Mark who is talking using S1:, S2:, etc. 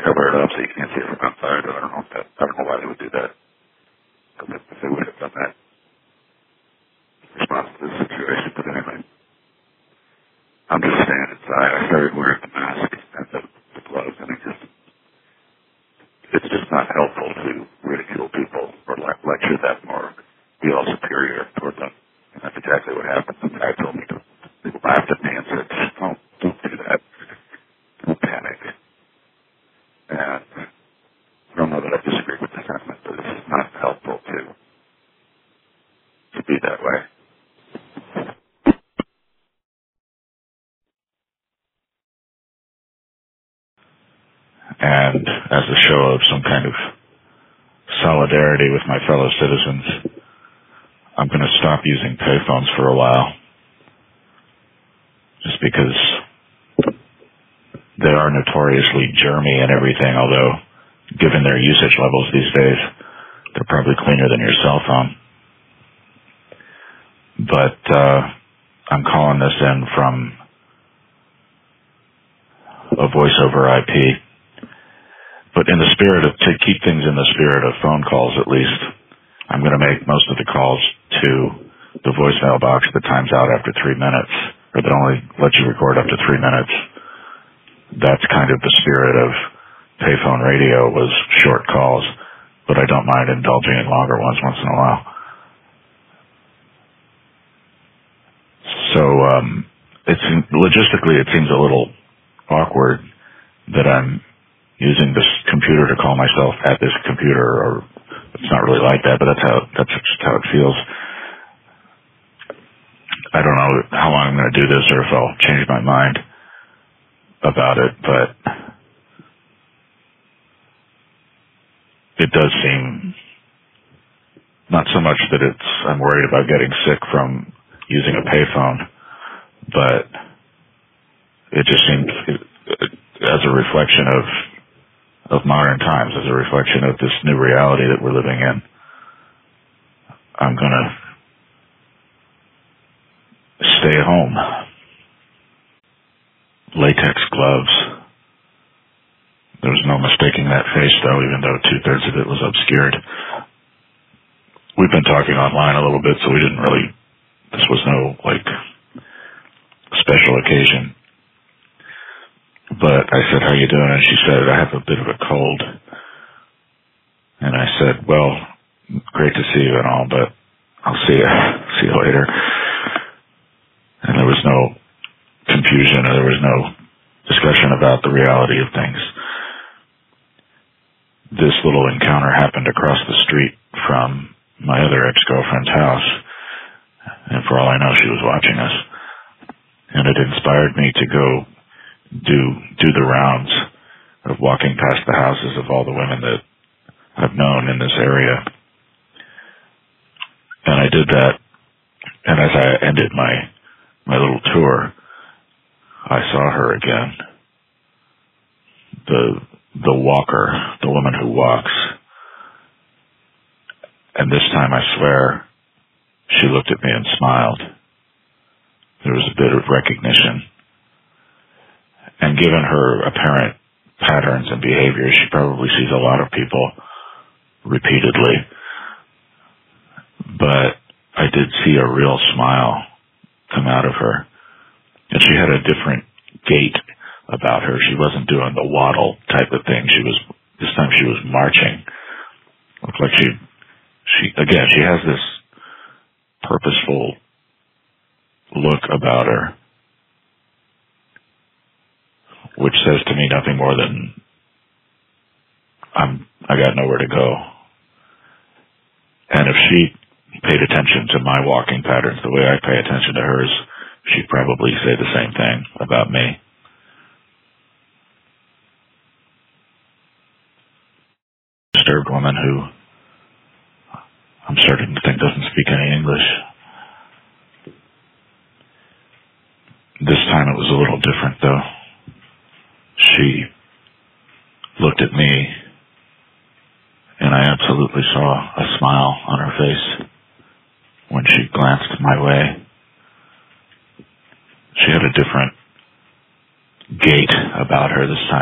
S1: cover it up so you can't see it from outside. I don't know why they would do that. If they would have done that in response to this situation, but anyway. I'm just staying inside. I started wearing the mask and the gloves, and it's just not helpful to ridicule people or lecture them or be all superior toward them. And that's exactly what happened. The guy told me to laugh at me and said, don't do that. Don't panic. And I don't know that I disagree with the sentiment, but it's just not helpful to be that way.
S2: And as a show of some kind of solidarity with my fellow citizens, I'm going to stop using payphones for a while, just because they are notoriously germy and everything, although given their usage levels these days, they're probably cleaner than your cell phone. But I'm calling this in from a voice over IP. But in the spirit of, to keep things in the spirit of phone calls at least, I'm going to make most of the calls to the voicemail box that times out after 3 minutes, or that only lets you record up to 3 minutes. That's kind of the spirit of payphone radio, was short calls, but I don't mind indulging in longer ones once in a while. So logistically, it seems a little awkward that I'm using this computer to call myself at this computer, or it's not really like that, but that's just how it feels. I don't know how long I'm going to do this or if I'll change my mind about it, but it does seem not so much that I'm worried about getting sick from using a payphone, but it just seems as a reflection of modern times, as a reflection of this new reality that we're living in. I'm going to stay home. Latex gloves. There was no mistaking that face, though, even though 2/3 of it was obscured. We've been talking online a little bit, so this was no, special occasion. But I said, how you doing? And she said, I have a bit of a cold. And I said, well, great to see you and all, but I'll see you later. And there was no confusion, or there was no discussion about the reality of things. This little encounter happened across the street from my other ex-girlfriend's house. And for all I know, she was watching us. And it inspired me to go do the rounds of walking past the houses of all the women that I've known in this area. And I did that, and as I ended my little tour, I saw her again. The walker, the woman who walks. And this time, I swear, she looked at me and smiled. There was a bit of recognition. And given her apparent patterns and behavior, she probably sees a lot of people repeatedly. But I did see a real smile come out of her. And she had a different gait about her. She wasn't doing the waddle type of thing. This time she was marching. Looked like she has this purposeful look about her, which says to me nothing more than I got nowhere to go. And if she paid attention to my walking patterns the way I pay attention to hers, she'd probably say the same thing about me. Disturbed woman who I'm starting to think doesn't speak any English. This time it was a little different, though. She looked at me, and I absolutely saw a smile on her face when she glanced my way. She had a different gait about her this time.